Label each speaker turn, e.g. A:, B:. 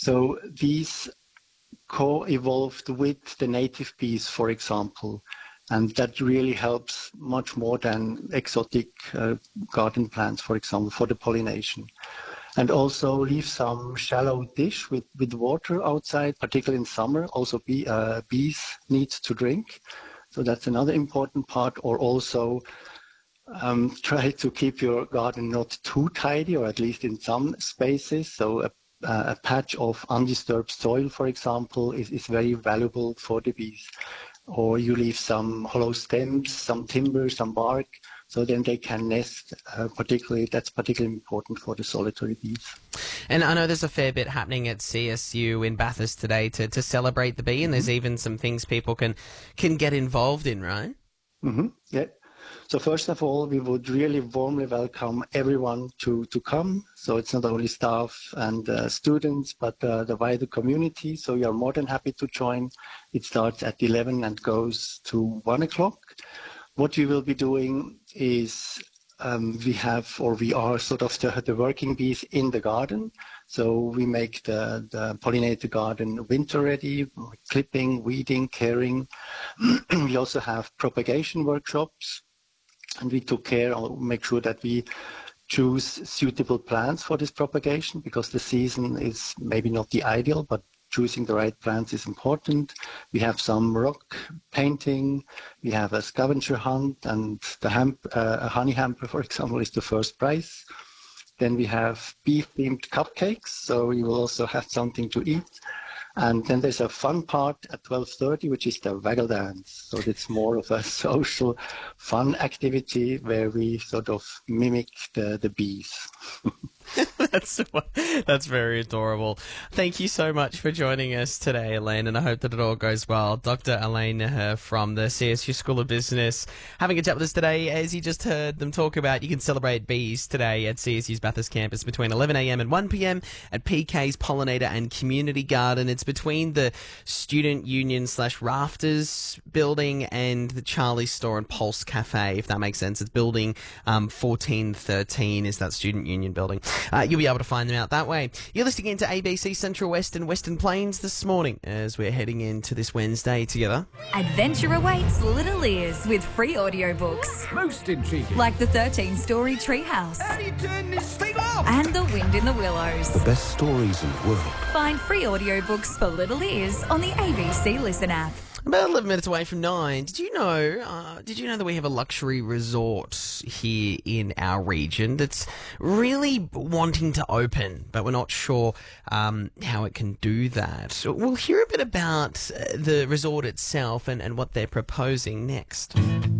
A: So these co-evolved with the native bees, for example, and that really helps much more than exotic garden plants, for example, for the pollination. And also leave some shallow dish with water outside, particularly in summer. Also bees need to drink. So that's another important part. Or also try to keep your garden not too tidy, or at least in some spaces. So a patch of undisturbed soil, for example, is very valuable for the bees. Or you leave some hollow stems, some timber, some bark, so then they can nest. That's particularly important for the solitary bees.
B: And I know there's a fair bit happening at CSU in Bathurst today to celebrate the bee, and there's even some things people can get involved in, right?
A: Mm-hmm. Yeah. So first of all, we would really warmly welcome everyone to come. So it's not only staff and students, but the wider community. So we are more than happy to join. It starts at 11 and goes to 1 o'clock. What we will be doing is we are sort of the working bees in the garden. So we make the pollinator garden winter ready, clipping, weeding, caring. We also have propagation workshops. And we took care, or make sure that we choose suitable plants for this propagation, because the season is maybe not the ideal, but choosing the right plants is important. We have some rock painting, we have a scavenger hunt, and a honey hamper, for example, is the first prize. Then we have bee-themed cupcakes, so you will also have something to eat. And then there's a fun part at 12:30, which is the waggle dance. So it's more of a social fun activity where we sort of mimic the bees.
B: That's very adorable. Thank you so much for joining us today, Elaine, and I hope that it all goes well. Dr. Elaine Neher from the CSU School of Business having a chat with us today. As you just heard them talk about, you can celebrate bees today at CSU's Bathurst campus between 11 a.m. and 1 p.m. at PK's Pollinator and Community Garden. It's between the Student Union / Rafters building and the Charlie's Store and Pulse Cafe, if that makes sense. It's building 1413 is that Student Union building. You'll be able to find them out that way. You're listening into ABC Central West and Western Plains this morning as we're heading into this Wednesday together.
C: Adventure awaits little ears with free audiobooks.
D: Most intriguing.
C: Like the 13-story Treehouse.
D: How do you turn this thing off?
C: And The Wind in the Willows.
E: The best stories in the world.
C: Find free audiobooks for little ears on the ABC Listen app.
B: About 11 minutes away from 9. Did you know that we have a luxury resort here in our region that's really wanting to open, but we're not sure how it can do that? We'll hear a bit about the resort itself and what they're proposing next.